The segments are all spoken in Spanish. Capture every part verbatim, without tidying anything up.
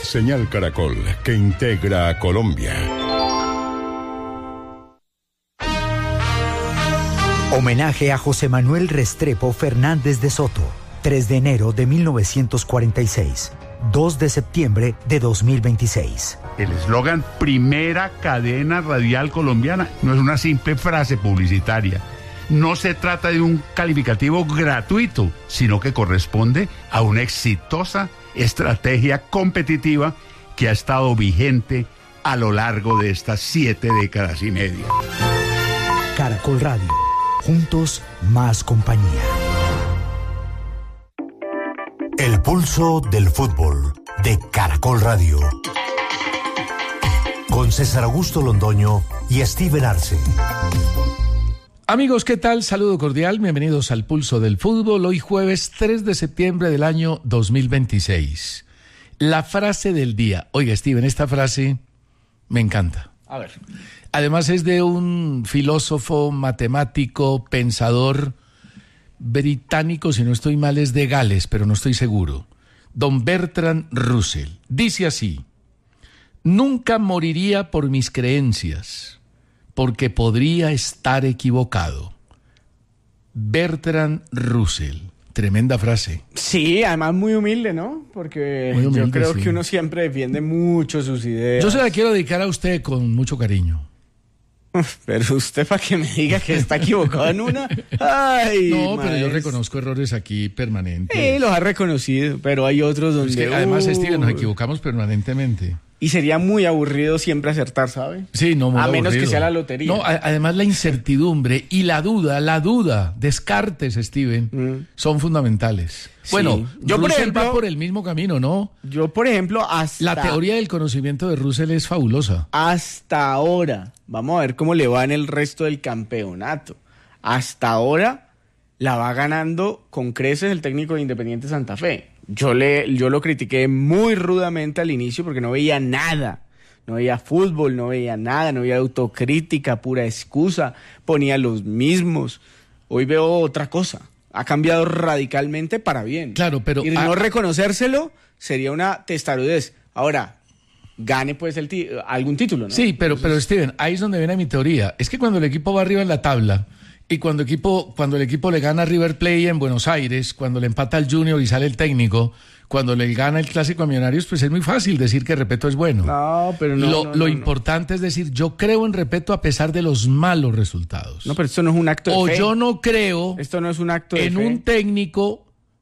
Señal Caracol, que integra a Colombia. Homenaje a José Manuel Restrepo Fernández de Soto, tres de enero de mil novecientos cuarenta y seis, dos de septiembre de dos mil veintiséis. El eslogan Primera Cadena Radial Colombiana no es una simple frase publicitaria. No se trata de un calificativo gratuito, sino que corresponde a una exitosa estrategia competitiva que ha estado vigente a lo largo de estas siete décadas y media. Caracol Radio. Juntos, más compañía. El pulso del fútbol de Caracol Radio. Con César Augusto Londoño y Steven Arce. Amigos, ¿qué tal? Saludo cordial, bienvenidos al Pulso del Fútbol, hoy jueves tres de septiembre del año dos mil veintiséis. La frase del día. Oiga, Steven, esta frase me encanta. A ver. Además es de un filósofo, matemático, pensador británico, si no estoy mal es de Gales, pero no estoy seguro. Don Bertrand Russell. Dice así: nunca moriría por mis creencias, porque podría estar equivocado. Bertrand Russell. Tremenda frase. Sí, además muy humilde, ¿no? Porque humilde, yo creo sí. que uno siempre defiende mucho sus ideas. Yo se la quiero dedicar a usted con mucho cariño. Pero usted para que me diga que está equivocado en una. Ay, no, madre. Pero yo reconozco errores aquí permanentes. Sí, los ha reconocido, pero hay otros donde... Es que además, uh, Steven, nos equivocamos permanentemente. Y sería muy aburrido siempre acertar, ¿sabe? Sí, no, muy A menos aburrido. que sea la lotería. No, a, además la incertidumbre y la duda, la duda, descartes, Steven, mm. son fundamentales. Sí. Bueno, yo Russell por ejemplo, va por el mismo camino, ¿no? Yo, por ejemplo, hasta... La teoría del conocimiento de Russell es fabulosa. Hasta ahora, vamos a ver cómo le va en el resto del campeonato. Hasta ahora la va ganando con creces el técnico de Independiente Santa Fe. Yo, le, yo lo critiqué muy rudamente al inicio porque no veía nada. No veía fútbol, no veía nada, no veía autocrítica, pura excusa. Ponía los mismos. Hoy veo otra cosa. Ha cambiado radicalmente para bien. Claro, pero... Y no ah, reconocérselo sería una testarudez. Ahora, gane pues el ti- algún título, ¿no? Sí, pero, Entonces... pero Steven, ahí es donde viene mi teoría. Es que cuando el equipo va arriba en la tabla... Y cuando, equipo, cuando el equipo le gana a River Plate en Buenos Aires, cuando le empata al Junior y sale el técnico, cuando le gana el Clásico a Millonarios, pues es muy fácil decir que Repeto es bueno. No, pero no. Lo, no, lo no, importante no. es decir, yo creo en Repeto a pesar de los malos resultados. No, pero esto no es un acto de o fe. O yo no creo esto no es un acto de en fe. un técnico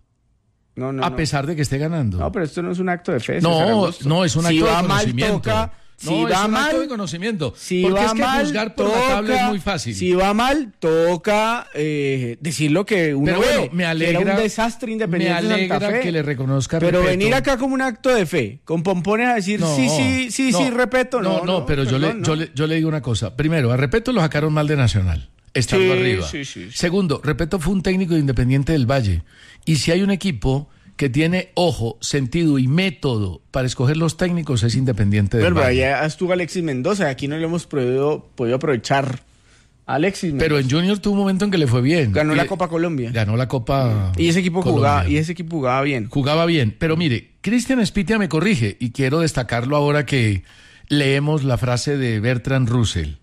no, no, a pesar no. de que esté ganando. No, pero esto no es un acto de fe. No, no, es un acto si de va conocimiento. Mal, toca... No, si es va un mal, acto de conocimiento. Si porque va es que mal, juzgar por toca, la tabla es muy fácil. Si va mal, toca eh, decir lo que uno Pero bueno, ve. me alegra, era un desastre Independiente me alegra Santa Fe. que le reconozca Pero Repeto. venir acá como un acto de fe, con pompones a decir no, sí, sí, sí, no, sí, Repeto. No, no, no, no pero yo, perdón, le, no. yo, le, yo le digo una cosa. Primero, a Repeto lo sacaron mal de Nacional, estando sí, arriba. Sí, sí, sí. Segundo, Repeto fue un técnico de Independiente del Valle. Y si hay un equipo que tiene ojo, sentido y método para escoger los técnicos, es Independiente del Pero Valle. allá estuvo Alexis Mendoza, aquí no le hemos podido, podido aprovechar a Alexis Mendoza. Pero en Junior tuvo un momento en que le fue bien. Ganó y la Copa Colombia. Ganó la Copa Y ese equipo Colombia. jugaba, y ese equipo jugaba bien. Jugaba bien. Pero mire, Cristian Espitia me corrige, y quiero destacarlo ahora que leemos la frase de Bertrand Russell.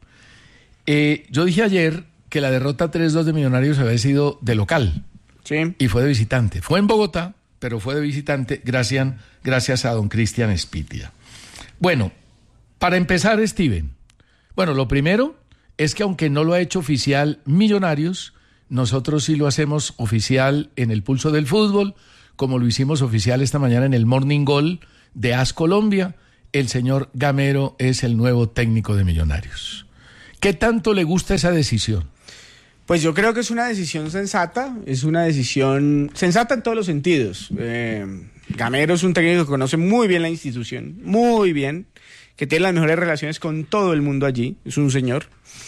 Eh, yo dije ayer que la derrota tres dos de Millonarios había sido de local. Sí. Y fue de visitante. Fue en Bogotá, pero fue de visitante gracias, gracias a don Cristian Espitia. Bueno, para empezar, Steven, bueno, lo primero es que aunque no lo ha hecho oficial Millonarios, nosotros sí lo hacemos oficial en el Pulso del Fútbol, como lo hicimos oficial esta mañana en el Morning Goal de AS Colombia. El señor Gamero es el nuevo técnico de Millonarios. ¿Qué tanto le gusta esa decisión? Pues yo creo que es una decisión sensata, es una decisión sensata en todos los sentidos. Eh, Gamero es un técnico que conoce muy bien la institución, muy bien, que tiene las mejores relaciones con todo el mundo allí, es un señor,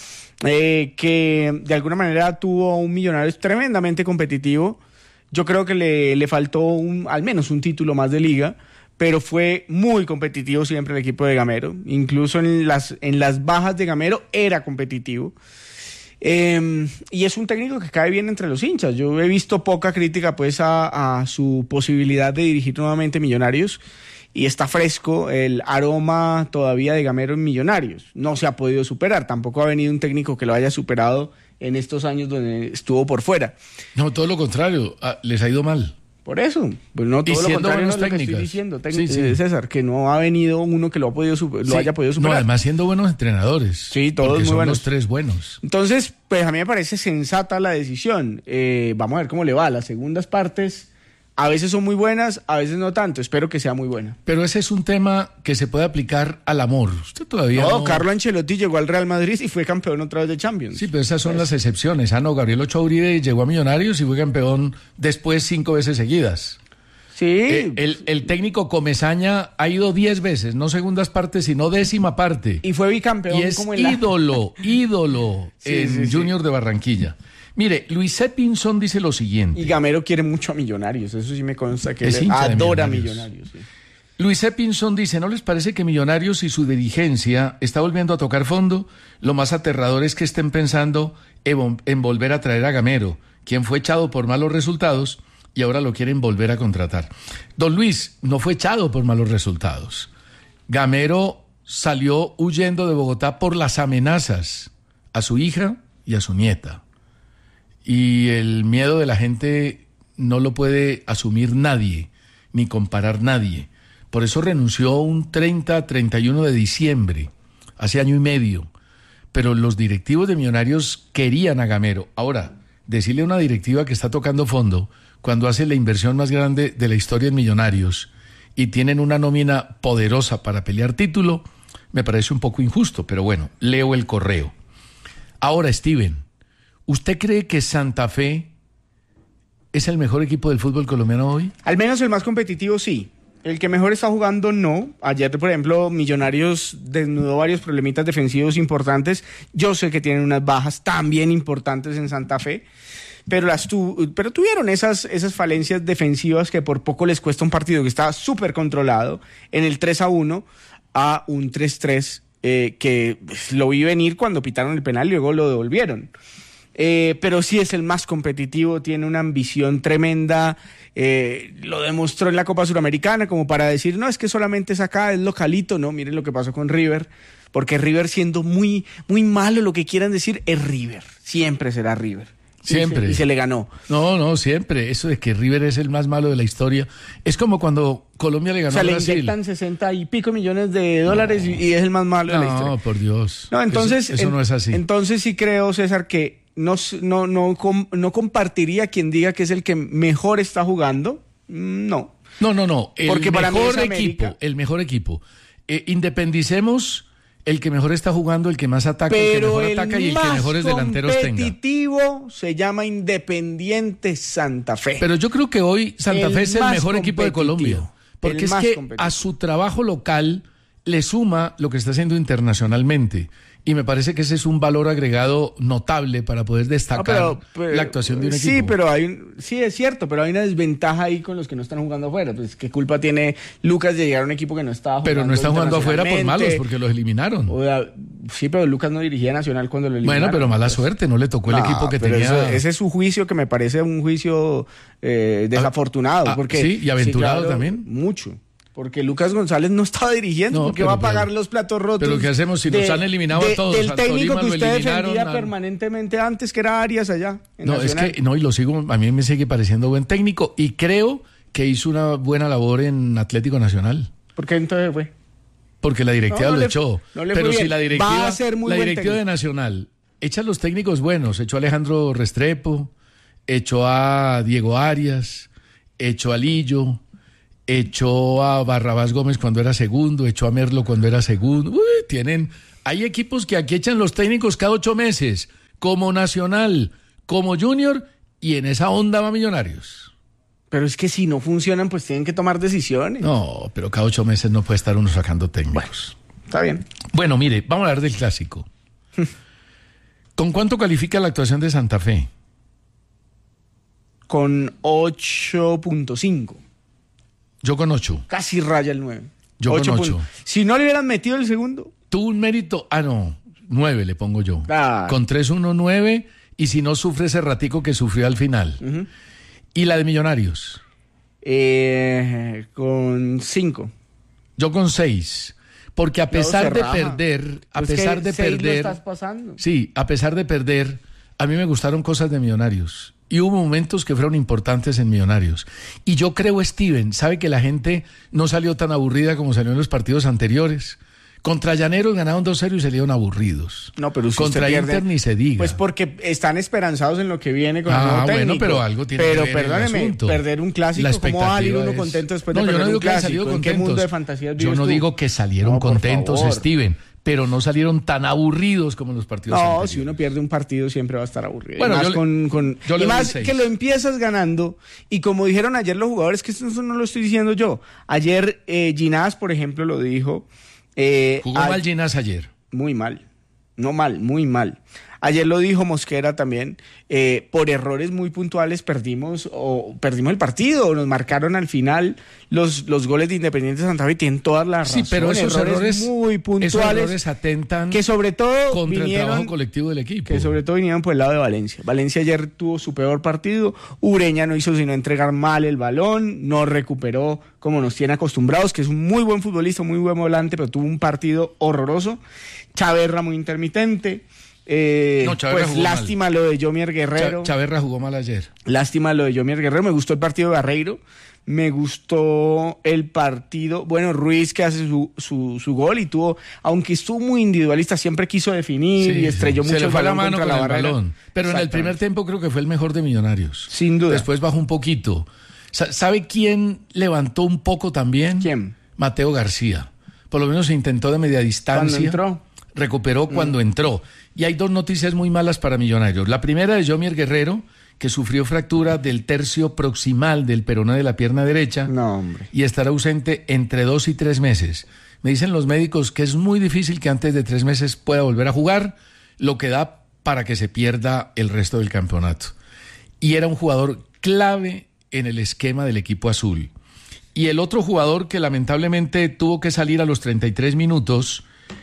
eh, que de alguna manera tuvo un Millonarios tremendamente competitivo. Yo creo que le, le faltó un, al menos un título más de liga, pero fue muy competitivo siempre el equipo de Gamero, incluso en las, en las bajas de Gamero era competitivo. Eh, y es un técnico que cae bien entre los hinchas. Yo he visto poca crítica pues a, a su posibilidad de dirigir nuevamente Millonarios y está fresco el aroma todavía de Gamero en Millonarios. No se ha podido superar, tampoco ha venido un técnico que lo haya superado en estos años donde estuvo por fuera. No, todo lo contrario, ah, les ha ido mal. Por eso, pues no todo lo contrario, no es lo que estoy diciendo, técnic- sí, sí. César, que no ha venido uno que lo ha podido super- lo sí. haya podido superar. No, además siendo buenos entrenadores. Sí, todos porque muy son buenos. Los tres buenos. Entonces, pues a mí me parece sensata la decisión. Eh, vamos a ver cómo le va. Las segundas partes a veces son muy buenas, a veces no tanto. Espero que sea muy buena. Pero ese es un tema que se puede aplicar al amor. Usted todavía no, no... Carlo Ancelotti llegó al Real Madrid y fue campeón otra vez de Champions. Sí, pero esas son pues... las excepciones. Ah, no, Gabriel Ochoa Uribe llegó a Millonarios y fue campeón después cinco veces seguidas. Sí. Eh, el, el técnico Comesaña ha ido diez veces, no segundas partes, sino décima parte. Y fue bicampeón. Y es como en la... ídolo, ídolo sí, en sí, Junior sí. de Barranquilla. Mire, Luis E. Pinzón dice lo siguiente. Y Gamero quiere mucho a Millonarios, eso sí me consta que es él adora a Millonarios. Millonarios. Sí. Luis E. Pinzón dice, ¿no les parece que Millonarios y su dirigencia está volviendo a tocar fondo? Lo más aterrador es que estén pensando en volver a traer a Gamero, quien fue echado por malos resultados y ahora lo quieren volver a contratar. Don Luis, no fue echado por malos resultados. Gamero salió huyendo de Bogotá por las amenazas a su hija y a su nieta. Y el miedo de la gente no lo puede asumir nadie, ni comparar nadie. Por eso renunció un treinta, treinta y uno de diciembre, hace año y medio. Pero los directivos de Millonarios querían a Gamero. Ahora, decirle a una directiva que está tocando fondo, cuando hace la inversión más grande de la historia en Millonarios y tienen una nómina poderosa para pelear título, me parece un poco injusto, pero bueno, leo el correo. Ahora, Steven, ¿usted cree que Santa Fe es el mejor equipo del fútbol colombiano hoy? Al menos el más competitivo, sí. El que mejor está jugando, no. Ayer, por ejemplo, Millonarios desnudó varios problemitas defensivos importantes. Yo sé que tienen unas bajas también importantes en Santa Fe, pero las tu, pero tuvieron esas, esas falencias defensivas que por poco les cuesta un partido que estaba súper controlado en el tres a uno a un tres tres, eh, que lo vi venir cuando pitaron el penal y luego lo devolvieron. Eh, pero sí es el más competitivo, tiene una ambición tremenda, eh, lo demostró en la Copa Suramericana como para decir, no, es que solamente es acá, es localito. No, miren lo que pasó con River, porque River, siendo muy, muy malo, lo que quieran decir, es River, siempre será River. Siempre. Y se, y se le ganó. No, no, siempre. Eso de que River es el más malo de la historia. Es como cuando Colombia le ganó o sea, a le Brasil. inyectan sesenta y pico millones de dólares no. y, y es el más malo no, de la historia. No, por Dios. No, entonces, eso, eso en, no es así. Entonces sí creo, César, que no, no, no, no compartiría quien diga que es el que mejor está jugando. No. No, no, no. El Porque para mejor mí es equipo, América. el mejor equipo. Eh, independicemos el que mejor está jugando, el que más ataca, Pero el que mejor el ataca y el que mejores delanteros tenga. El competitivo se llama Independiente Santa Fe. Pero yo creo que hoy Santa el Fe es el mejor equipo de Colombia. Porque es que a su trabajo local le suma lo que está haciendo internacionalmente. Y me parece que ese es un valor agregado notable para poder destacar no, pero, pero, la actuación de un equipo. Sí, pero hay un, sí es cierto, pero hay una desventaja ahí con los que no están jugando afuera. Pues qué culpa tiene Lucas de llegar a un equipo que no estaba jugando. Pero no está jugando afuera por malos, porque los eliminaron. O sea, sí, pero Lucas no dirigía Nacional cuando lo eliminaron. Bueno, pero mala suerte, no le tocó el no, equipo que tenía. Eso, ese es su juicio, que me parece un juicio eh, desafortunado. Ah, porque, sí, y aventurado sí, claro, también. Mucho. Porque Lucas González no estaba dirigiendo, no, porque pero, va a pagar pero, los platos rotos. Pero ¿qué hacemos si de, nos han eliminado de, a todos? Del técnico Tolima que usted defendía al... permanentemente antes, que era Arias allá. En no, Nacional. Es que, no, y lo sigo, a mí me sigue pareciendo buen técnico y creo que hizo una buena labor en Atlético Nacional. ¿Por qué entonces fue? Porque la directiva no, no lo le, echó. No le pero fue si bien. la directiva, va a ser muy la buen directiva técnico. de Nacional echa los técnicos buenos, echó a Alejandro Restrepo, echó a Diego Arias, echó a Lillo, echó a Barrabás Gómez cuando era segundo, echó a Merlo cuando era segundo. Uy, tienen, hay equipos que aquí echan los técnicos cada ocho meses, como Nacional, como Junior, y en esa onda va Millonarios. Pero es que si no funcionan, pues tienen que tomar decisiones. No, pero cada ocho meses no puede estar uno sacando técnicos. Bueno, está bien. Bueno, mire, vamos a hablar del clásico. ¿Con cuánto califica la actuación de Santa Fe? Con ocho punto cinco. Yo con ocho. Casi raya el nueve. Yo ocho con ocho. Punto. Si no le hubieran metido el segundo. Tuvo un mérito. Ah, no. nueve le pongo yo. Ah. Con tres uno nueve. Y si no sufre ese ratico que sufrió al final. Uh-huh. ¿Y la de Millonarios? Eh, con cinco. Yo con seis. Porque a pesar de perder, a Pues pesar que de seis lo perder, estás pasando. sí, a pesar de perder, a mí me gustaron cosas de Millonarios. Y hubo momentos que fueron importantes en Millonarios. Y yo creo, Steven, sabe que la gente no salió tan aburrida como salió en los partidos anteriores. Contra Llaneros ganaron dos cero y salieron aburridos. No, pero si Contra usted pierde, Inter ni se diga. Pues porque están esperanzados en lo que viene con Ah, el nuevo bueno, técnico. pero algo tiene pero que ver el perdóneme, asunto. perder un La clásico, ¿cómo va a expectativa salir uno es- contento después No, de yo perder no digo un que hayan clásico? salido ¿En contentos. qué mundo de fantasías vives Yo no tú? digo que salieron No, por contentos, favor. Steven, pero no salieron tan aburridos como en los partidos No, anteriores. si uno pierde un partido siempre va a estar aburrido. Bueno, y más, yo le- con, con- yo le y doy más seis. que lo empiezas ganando. Y como dijeron ayer los jugadores, que esto no lo estoy diciendo yo. Ayer eh, Ginás, por ejemplo, lo dijo. eh, Jugó a- mal Ginás ayer. Muy mal. No mal, muy mal. Ayer lo dijo Mosquera también, eh, por errores muy puntuales perdimos o perdimos el partido, nos marcaron al final los, los goles de Independiente Santa Fe, tienen todas las Sí, razones, pero esos errores, muy esos puntuales errores atentan que sobre todo contra el trabajo vinieron colectivo del equipo. que sobre todo vinieron por el lado de Valencia. Valencia ayer tuvo su peor partido, Ureña no hizo sino entregar mal el balón, no recuperó como nos tiene acostumbrados, que es un muy buen futbolista, muy buen volante, pero tuvo un partido horroroso. Chaverra muy intermitente. Eh, No, Chaverra pues jugó lástima lo de Yomier Guerrero. Cha- Chaverra jugó mal ayer. Lástima lo de Yomier Guerrero. Me gustó el partido de Barreiro. Me gustó el partido. Bueno, Ruiz que hace su, su, su gol y tuvo, aunque estuvo muy individualista, siempre quiso definir Sí, y estrelló sí. mucho Se le el fue la balón mano contra con la el barrera. balón. Pero en el primer Exactamente. tiempo creo que fue el mejor de Millonarios. Sin duda. Después bajó un poquito. Sa- ¿Sabe quién levantó un poco también? ¿Quién? Mateo García. Por lo menos se intentó de media distancia. Cuando entró. Recuperó cuando entró. Y hay dos noticias muy malas para Millonarios. La primera es Yomier Guerrero, que sufrió fractura del tercio proximal del peroné de la pierna derecha. No, hombre. Y estará ausente entre dos y tres meses. Me dicen los médicos que es muy difícil que antes de tres meses pueda volver a jugar, lo que da para que se pierda el resto del campeonato. Y era un jugador clave en el esquema del equipo azul. Y el otro jugador que lamentablemente tuvo que salir a los treinta y tres minutos,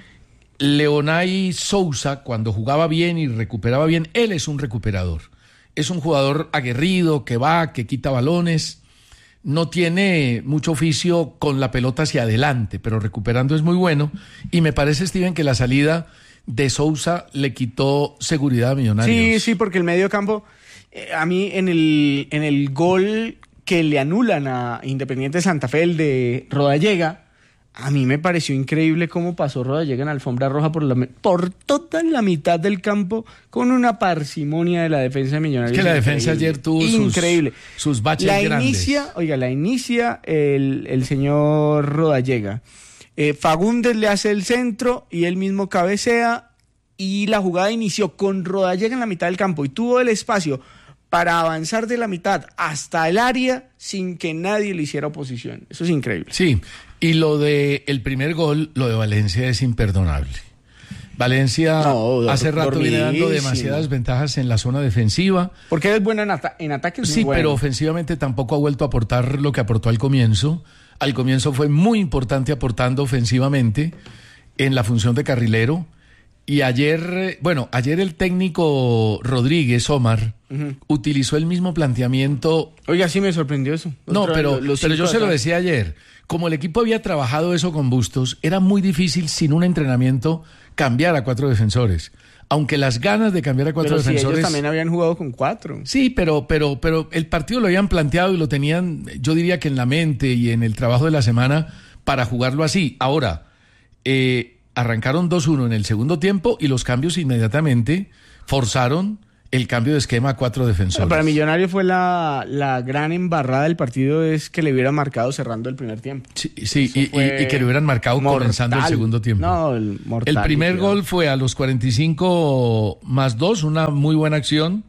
Leonay Sousa, cuando jugaba bien y recuperaba bien, él es un recuperador. Es un jugador aguerrido, que va, que quita balones. No tiene mucho oficio con la pelota hacia adelante, pero recuperando es muy bueno. Y me parece, Steven, que la salida de Sousa le quitó seguridad a Millonarios. Sí, sí, porque el medio campo, eh, a mí en el, en el gol que le anulan a Independiente Santa Fe, el de Rodallega, a mí me pareció increíble cómo pasó Rodallega en alfombra roja por, la, por toda la mitad del campo con una parsimonia de la defensa de Millonarios. Es que la defensa Increíble. ayer tuvo sus- increíble. sus baches la grandes. inicia, oiga, la inicia el, el señor Rodallega. Eh, Fagundes le hace el centro y él mismo cabecea y la jugada inició con Rodallega en la mitad del campo y tuvo el espacio para avanzar de la mitad hasta el área sin que nadie le hiciera oposición. Eso es increíble. Sí, y lo de el primer gol, lo de Valencia es imperdonable. Valencia No, hace rato viene dando dormidísimo. demasiadas ventajas en la zona defensiva. Porque él es bueno en, ata- en ataque. es muy Sí, bueno. pero ofensivamente tampoco ha vuelto a aportar lo que aportó al comienzo. Al comienzo fue muy importante aportando ofensivamente en la función de carrilero. Y ayer, eh, bueno, ayer el técnico Rodríguez, Omar, Ujú. utilizó el mismo planteamiento. Oiga, sí me sorprendió eso. No, Otra- pero, los pero cinco yo se lo atrás. decía ayer. Como el equipo había trabajado eso con Bustos, era muy difícil sin un entrenamiento cambiar a cuatro defensores. Aunque las ganas de cambiar a cuatro Pero si defensores. ellos también habían jugado con cuatro. Sí, pero, pero, pero el partido lo habían planteado y lo tenían, yo diría que en la mente y en el trabajo de la semana para jugarlo así. Ahora, eh, arrancaron dos uno en el segundo tiempo y los cambios inmediatamente forzaron el cambio de esquema a cuatro defensores. Pero para Millonario fue la, la gran embarrada del partido es que le hubieran marcado cerrando el primer tiempo. Sí, sí, Eso y, fue y- y que le hubieran marcado mortal. comenzando el segundo tiempo. No, el mortal. El primer liquidado. gol fue a los cuarenta y cinco más dos, una muy buena acción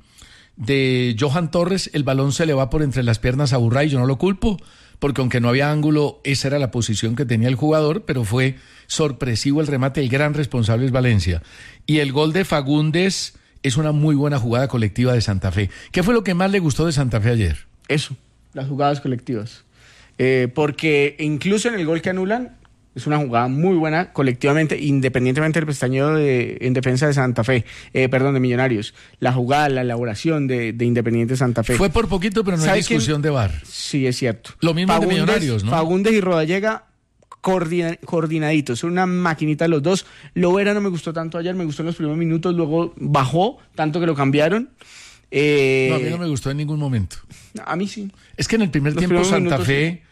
de Johan Torres. El balón se le va por entre las piernas a Burray, yo no lo culpo, porque aunque no había ángulo, esa era la posición que tenía el jugador, pero fue sorpresivo el remate, el gran responsable es Valencia. Y el gol de Fagundes es una muy buena jugada colectiva de Santa Fe. ¿Qué fue lo que más le gustó de Santa Fe ayer? Eso, las jugadas colectivas. Eh, porque incluso en el gol que anulan, es una jugada muy buena colectivamente, independientemente del pestañeo de, en defensa de Santa Fe, eh, perdón, de Millonarios. La jugada, la elaboración de, de Independiente Santa Fe. Fue por poquito, pero no hay ¿Sabe discusión quién? de V A R. Sí, es cierto. Lo mismo de Millonarios, ¿no? Fagundes y Rodallega coordina- coordinaditos, son una maquinita los dos. Lovera no me gustó tanto ayer, me gustó en los primeros minutos, luego bajó, tanto que lo cambiaron. Eh, No, a mí no me gustó en ningún momento. a mí sí. Es que en el primer Los tiempo primeros Santa minutos, Fe...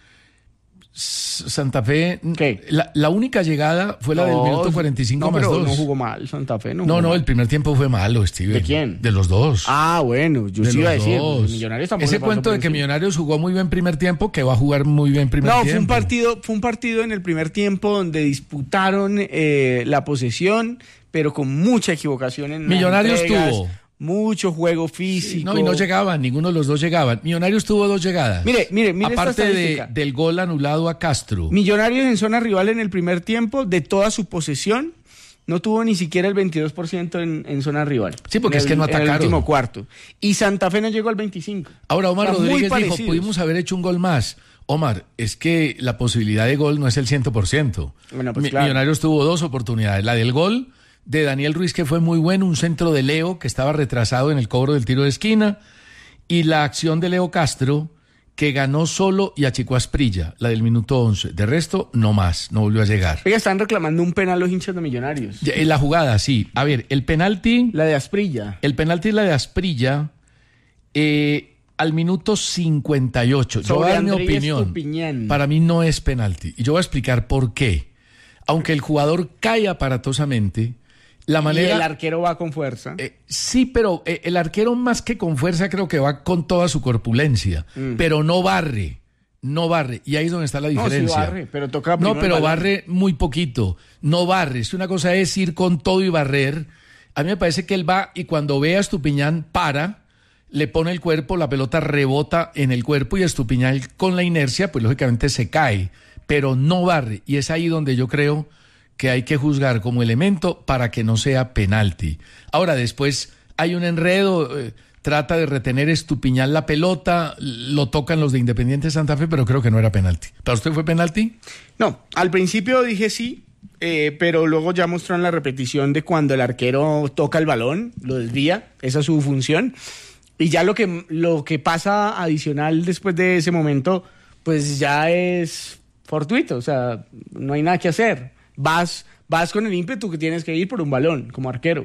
S- Santa Fe... ¿Qué? La, la única llegada fue la del No, minuto cuarenta y cinco no, más pero dos. no jugó mal Santa Fe, no No, jugó no, mal. el primer tiempo fue malo, Steven. ¿De quién? De los dos. Ah, bueno, yo De sí iba a los decir, dos. Millonarios tampoco Ese le pasó cuento por de que encima. Millonarios jugó muy bien primer tiempo, que va a jugar muy bien primer No, tiempo. fue un partido, fue un partido en el primer tiempo donde disputaron eh, la posesión, pero con mucha equivocación en las Millonarios entregas, tuvo. mucho juego físico. No, y no llegaban, ninguno de los dos llegaban. Millonarios tuvo dos llegadas. Mire, mire, mire esta Aparte de, estadística. del gol anulado a Castro. Millonarios en zona rival en el primer tiempo, de toda su posesión, no tuvo ni siquiera el veintidós por ciento en, en zona rival. Sí, porque En es que el- no En el atacaron. último cuarto. Y Santa Fe no llegó al veinticinco. Ahora, Omar Están muy Rodríguez dijo, parecidos. pudimos haber hecho un gol más. Omar, es que la posibilidad de gol no es el cien por ciento. Bueno, pues Mi- claro. Millonarios tuvo dos oportunidades. La del gol de Daniel Ruiz, que fue muy bueno, un centro de Leo, que estaba retrasado en el cobro del tiro de esquina, y la acción de Leo Castro, que ganó solo y achicó a Asprilla, la del minuto once. De resto, no más, no volvió a llegar. Oiga, están reclamando un penal los hinchas de Millonarios. Ya, en la jugada, sí. A ver, el penalti... La de Asprilla. El penalti es la de Asprilla eh, al minuto cincuenta y ocho. Yo voy Sobre a dar mi Andrés opinión. Estupiñán. Para mí no es penalti. Y yo voy a explicar por qué. Aunque el jugador cae aparatosamente, la manera... Y el arquero va con fuerza. Eh, sí, pero eh, el arquero más que con fuerza creo que va con toda su corpulencia, pero no barre, no barre. Y ahí es donde está la no, sí diferencia. barre, pero toca No, primero el pero balón. barre muy poquito. No barre. Es una cosa es ir con todo y barrer. A mí me parece que él va y cuando ve a Estupiñán para, le pone el cuerpo, la pelota rebota en el cuerpo y Estupiñán con la inercia, pues lógicamente se cae, pero no barre. Y es ahí donde yo creo que hay que juzgar como elemento para que no sea penalti. Ahora, después hay un enredo, eh, trata de retener Estupiñán la pelota, lo tocan los de Independiente Santa Fe, pero creo que no era penalti. ¿Para usted fue penalti? No, al principio dije sí, eh, pero luego ya mostraron la repetición de cuando el arquero toca el balón, lo desvía, esa es su función. Y ya lo que, lo que pasa adicional después de ese momento, pues ya es fortuito, o sea, no hay nada que hacer. Vas, vas con el ímpetu que tienes que ir por un balón como arquero.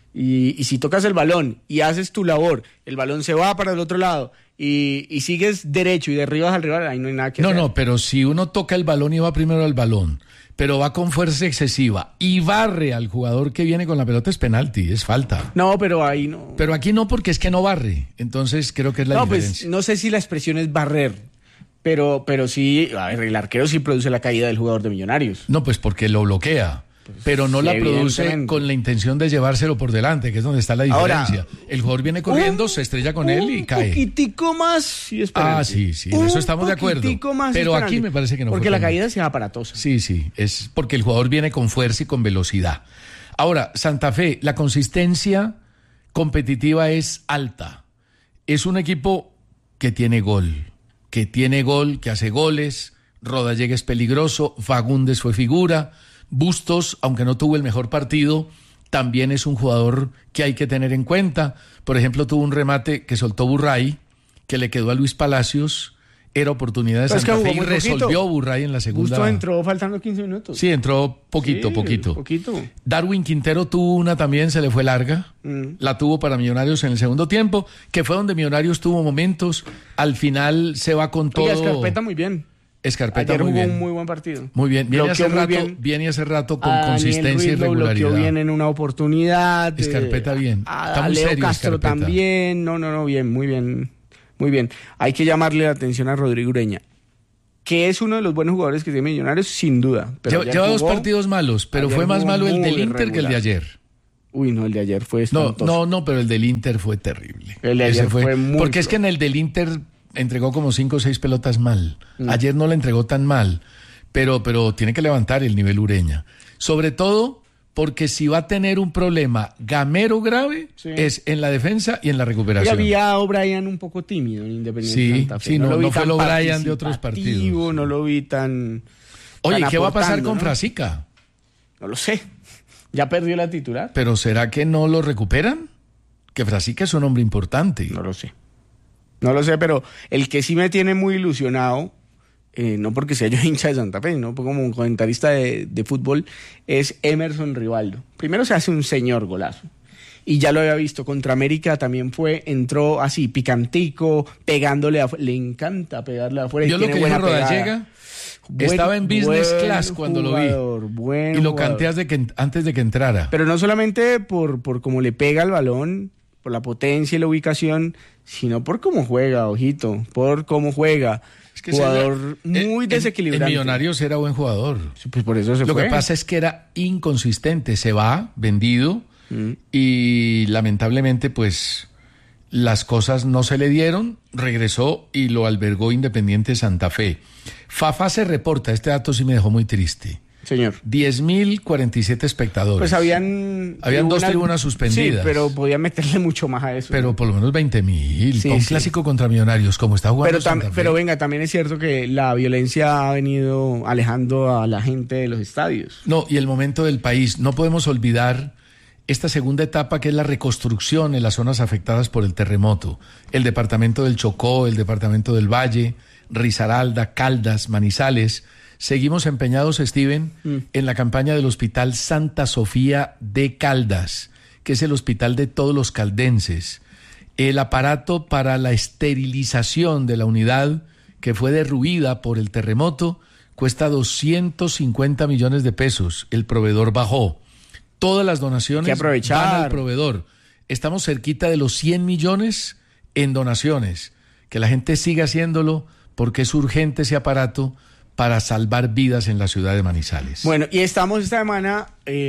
Y, y si tocas el balón y haces tu labor, el balón se va para el otro lado y, y sigues derecho y derribas al rival, ahí no hay nada que No, hacer. no, pero si uno toca el balón y va primero al balón, pero va con fuerza excesiva y barre al jugador que viene con la pelota, es penalti, es falta. No, pero ahí no. Pero aquí no, porque es que no barre. Entonces creo que es la no, pues diferencia. no sé si la expresión es barrer, pero, pero sí, a ver, el arquero sí produce la caída del jugador de Millonarios. No, pues porque lo bloquea. Pero no sí, la produce evidentemente. con la intención de llevárselo por delante, que es donde está la Ahora, diferencia. el jugador viene corriendo, Un- se estrella con él y un cae. poquitico más y es penalti. Ah, sí, sí, en Un eso estamos de acuerdo. poquitico más y Pero es aquí penalti. me parece que no Porque fue la penalti. caída sea aparatosa. Sí, sí, es porque el jugador viene con fuerza y con velocidad. Ahora, Santa Fe, la consistencia competitiva es alta. Es un equipo que tiene gol, que tiene gol, que hace goles. Rodallega es peligroso, Fagundes fue figura, Bustos, aunque no tuvo el mejor partido, también es un jugador que hay que tener en cuenta. Por ejemplo, tuvo un remate que soltó Burray, que le quedó a Luis Palacios, era oportunidad de Pero es que Santa jugó Fe y muy poquito. resolvió Burray en la segunda. Justo entró faltando quince minutos. Sí, entró poquito, Sí, poquito. poquito. Darwin Quintero tuvo una también, se le fue larga. Mm. La tuvo para Millonarios en el segundo tiempo, que fue donde Millonarios tuvo momentos. Al final se va con todo. Oiga, Escarpeta muy bien. Escarpeta Ayer muy jugó bien. un muy buen partido. Muy bien. Viene Bloqueó hace, muy rato, bien. viene hace rato con A Daniel consistencia y Ruiz lo bloqueó regularidad. bien en una oportunidad. eh, Escarpeta bien. A, Está a muy Leo serio Castro Escarpeta. también. No, no, no, bien, muy bien. Muy bien. Hay que llamarle la atención a Rodrigo Ureña, que es uno de los buenos jugadores que tiene Millonarios, sin duda. Pero Lleva, ayer lleva dos jugó- partidos malos, pero ayer fue más jugó malo el muy del Inter que el de regular. ayer. Uy, no, el de ayer fue No, espantoso. no, no, pero el del Inter fue terrible. El de Ese ayer fue muy Porque es que en flojo. el del Inter entregó como cinco o seis pelotas mal. Mm. Ayer no la entregó tan mal, pero, pero tiene que levantar el nivel Ureña. Sobre todo porque si va a tener un problema gamero grave Sí. es en la defensa y en la Y recuperación. había a O'Brien un poco tímido en Independiente Sí, Santa Fe. sí, no- lo vi no fue tan el O'Brien de otros participativo, partidos. No lo vi tan... Oye, tan ¿qué va a pasar aportando, con ¿no? Frasica? No lo sé. Ya perdió la titular. ¿Pero será que no lo recuperan? Que Frasica es un hombre importante. No lo sé. No lo sé, pero el que sí me tiene muy ilusionado eh, no porque sea yo hincha de Santa Fe, sino como un comentarista de, de fútbol, es Emerson Rivaldo. Primero se hace un señor golazo. Y ya lo había visto, contra América también fue, entró así, picantico, pegándole, a, le encanta pegarle afuera. Yo y lo tiene que buena dijo Rodallega, estaba en business class cuando jugador, lo vi. Buen y lo jugador. canté antes de, que, antes de que entrara. Pero no solamente por, por cómo le pega el balón, por la potencia y la ubicación, sino por cómo juega, ojito, por cómo juega. Es que jugador era, muy en, desequilibrante. En Millonarios era buen jugador. Pues por eso se Lo fue. que pasa es que era inconsistente. Se va, vendido, mm. y lamentablemente, pues, las cosas no se le dieron. Regresó y lo albergó Independiente Santa Fe. Fafa se reporta, este dato sí me dejó muy triste. Señor. diez mil cuarenta y siete espectadores. Pues habían... Habían dos tribunas suspendidas. Sí, pero podían meterle mucho más a eso. Pero ¿no? Por lo menos veinte mil. Sí, un sí. clásico contra Millonarios, como está jugando pero, Santa Fe. pero venga, también es cierto que la violencia ha venido alejando a la gente de los estadios. No, y el momento del país. No podemos olvidar esta segunda etapa, que es la reconstrucción en las zonas afectadas por el terremoto. El departamento del Chocó, el departamento del Valle, Risaralda, Caldas, Manizales. Seguimos empeñados, Steven, mm. en la campaña del Hospital Santa Sofía de Caldas, que es el hospital de todos los caldenses. El aparato para la esterilización de la unidad que fue derruida por el terremoto cuesta doscientos cincuenta millones de pesos. El proveedor bajó. Todas las donaciones van al proveedor. Estamos cerquita de los cien millones en donaciones. Que la gente siga haciéndolo porque es urgente ese aparato para salvar vidas en la ciudad de Manizales. Bueno, y estamos esta semana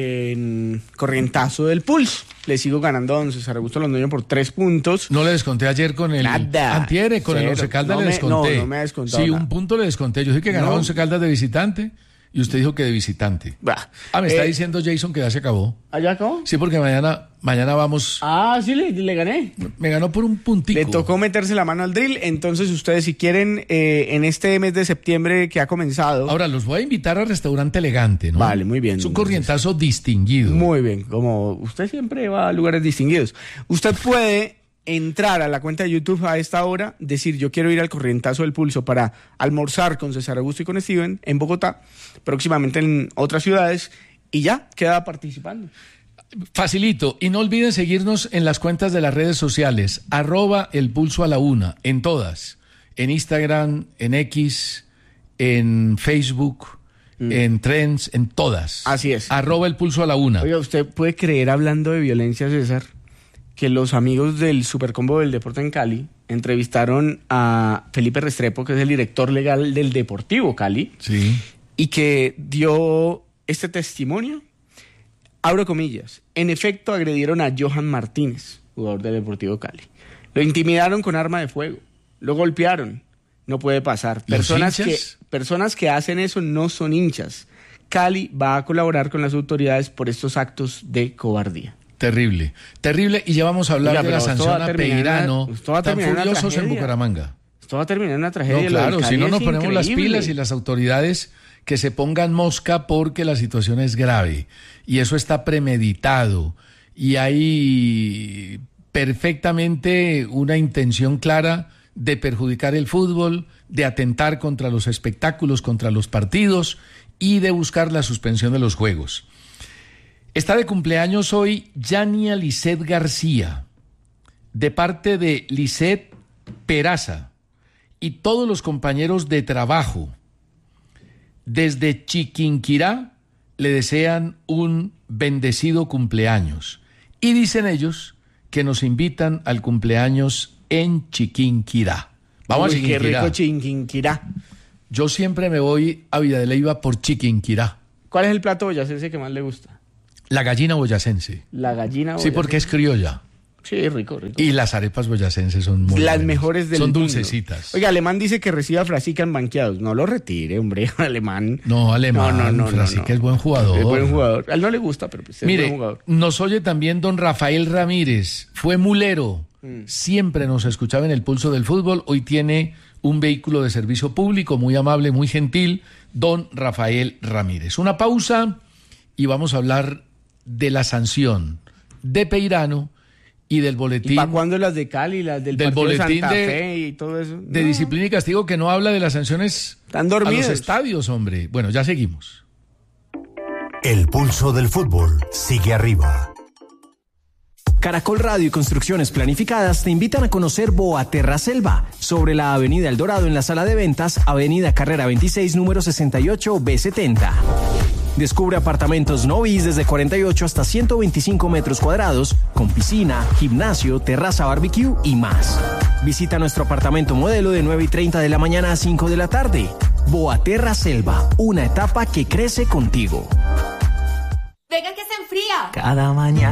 en Corrientazo del Pulso. Le sigo ganando a don César Augusto Londoño por tres puntos. No le desconté ayer con el... Nada. Antiere, con Cero. el Once Caldas no le desconté. Me, no, no me ha descontado Sí, nada. Un punto le desconté. Yo dije que ganaba no. Once Caldas de visitante y usted dijo que de visitante. Bah. Ah, me eh, está diciendo Jason que ya se acabó. ¿Allá acabó? Sí, porque mañana, mañana vamos... Ah, sí, le, le gané. Me ganó por un puntico. Le tocó meterse la mano al drill. Entonces ustedes, si quieren, eh, en este mes de septiembre que ha comenzado... Ahora, los voy a invitar al restaurante Elegante, ¿no? Vale, muy bien. Es un corrientazo distinguido. Muy bien, como usted siempre va a lugares distinguidos. Usted puede entrar a la cuenta de YouTube a esta hora, decir yo quiero ir al Corrientazo del Pulso para almorzar con César Augusto y con Steven en Bogotá, próximamente en otras ciudades, y ya, queda participando. Facilito, y no olviden seguirnos en las cuentas de las redes sociales, arroba el pulso a la una, en todas, en Instagram, en X, en Facebook, mm. en Trends, en todas. Así es. Arroba el pulso a la una. Oiga, ¿usted puede creer, hablando de violencia, César, que los amigos del Supercombo del Deporte en Cali entrevistaron a Felipe Restrepo, que es el director legal del Deportivo Cali, sí, y que dio este testimonio? Abro comillas. En efecto, agredieron a Johan Martínez, jugador del Deportivo Cali. Lo intimidaron con arma de fuego. Lo golpearon. No puede pasar. Personas que, personas que hacen eso no son hinchas. Cali va a colaborar con las autoridades por estos actos de cobardía. Terrible, terrible. Y ya vamos a hablar Oiga, de la sanción a Peirano, tan furiosos en Bucaramanga. Esto va a terminar en una tragedia. No, claro, si no nos ponemos increíble. las pilas y las autoridades que se pongan mosca, porque la situación es grave. Y eso está premeditado. Y hay perfectamente una intención clara de perjudicar el fútbol, de atentar contra los espectáculos, contra los partidos y de buscar la suspensión de los juegos. Está de cumpleaños hoy Yania Lisset García, de parte de Lisset Peraza y todos los compañeros de trabajo. Desde Chiquinquirá le desean un bendecido cumpleaños. Y dicen ellos que nos invitan al cumpleaños en Chiquinquirá. Vamos Uy, a Chiquinquirá. Qué rico Chiquinquirá. Yo siempre me voy a Villa de Leyva por Chiquinquirá. ¿Cuál es el plato boyacense que más le gusta? La gallina boyacense. La gallina boyacense. Sí, porque es criolla. Sí, rico, rico. Y las arepas boyacenses son muy Las buenas. mejores del Son mundo. dulcecitas. Oiga, Alemán dice que reciba Frasica en banqueados. No lo retire, hombre, Alemán. No, Alemán. No, no, no. Frasica no, no. es buen jugador. Es buen jugador. A él no le gusta, pero pues es Mire, buen jugador. Nos oye también don Rafael Ramírez. Fue mulero. Mm. Siempre nos escuchaba en el Pulso del Fútbol. Hoy tiene un vehículo de servicio público muy amable, muy gentil. Don Rafael Ramírez. Una pausa y vamos a hablar de la sanción de Peirano y del boletín. ¿Y para cuándo las de Cali, las del, del partido de boletín Santa de, Fe y todo eso? de No. disciplina y castigo que no habla de las sanciones Están a dormidos. los estadios, hombre. Bueno, ya seguimos. El pulso del fútbol sigue arriba. Caracol Radio y Construcciones Planificadas te invitan a conocer Boaterra Selva, sobre la Avenida El Dorado en la sala de ventas, Avenida Carrera veintiséis, número sesenta y ocho B setenta. Descubre apartamentos Novis desde cuarenta y ocho hasta ciento veinticinco metros cuadrados, con piscina, gimnasio, terraza barbecue y más. Visita nuestro apartamento modelo de nueve y treinta de la mañana a cinco de la tarde. Boaterra Selva, una etapa que crece contigo. Venga que se enfría. Cada mañana.